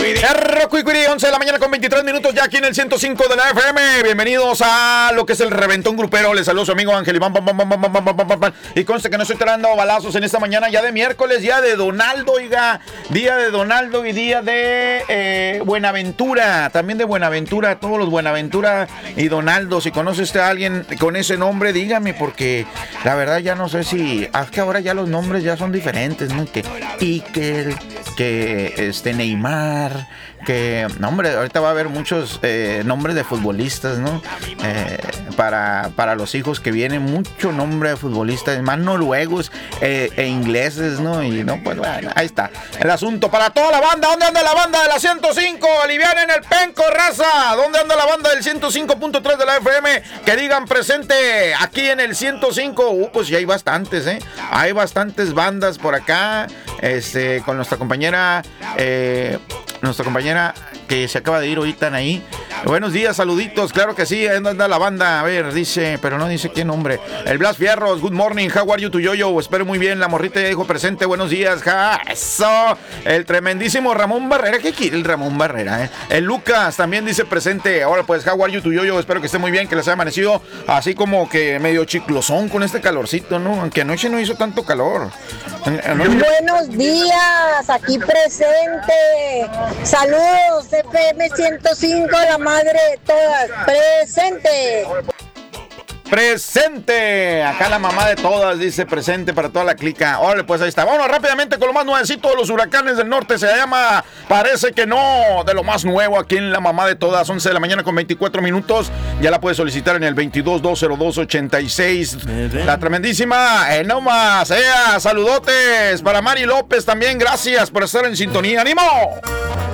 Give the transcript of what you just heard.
Cuicuri, 11 de la mañana con 23 minutos ya aquí en el 105 de la FM. Bienvenidos a lo que es el Reventón Grupero. Les saludo su amigo Ángel Iván. Y conste que no estoy tirando balazos en esta mañana ya de miércoles, día de Donaldo, oiga. Día de Donaldo y día de Buenaventura. También de Buenaventura, todos los Buenaventura y Donaldo. Si conoce usted a alguien con ese nombre, dígame, porque la verdad ya no sé si... Es que ahora ya los nombres ya son diferentes, ¿no? Que Iker, que Neymar, que... No, hombre, ahorita va a haber muchos nombres de futbolistas, ¿no? Para los hijos que vienen, mucho nombre de futbolistas, más noruegos e ingleses, ¿no? Y no, pues bueno, ahí está el asunto. Para toda la banda, ¿dónde anda la banda de la 105? Alivianen el penco, raza. ¿Dónde anda la banda del 105.3 de la FM? Que digan presente aquí en el 105. Pues ya hay bastantes, Hay bastantes bandas por acá, con nuestra compañera que se acaba de ir ahorita ahí. Buenos días, saluditos, claro que sí, anda la banda, a ver, dice, pero no dice qué nombre. El Blas Fierros, good morning, how are you to yo-yo? Espero muy bien, la morrita ya dijo presente, buenos días, eso. El tremendísimo Ramón Barrera, ¿qué quiere el Ramón Barrera? El Lucas también dice presente, ahora pues, how are you to yo-yo? Espero que esté muy bien, que les haya amanecido así como que medio chiclosón con este calorcito, ¿no? Aunque anoche no hizo tanto calor. Buenos días, aquí presente. Saludos, FM 105, la madre de todas. Presente. Presente, acá la mamá de todas dice presente para toda la clica. Órale, pues ahí está. Vámonos rápidamente con lo más nuevecito de los huracanes del norte. Se llama, parece que no, de lo más nuevo aquí en la mamá de todas. 11 de la mañana con 24 minutos. Ya la puedes solicitar en el 22-202-86. La tremendísima, no más, saludotes para Mari López también. Gracias por estar en sintonía. ¡Ánimo!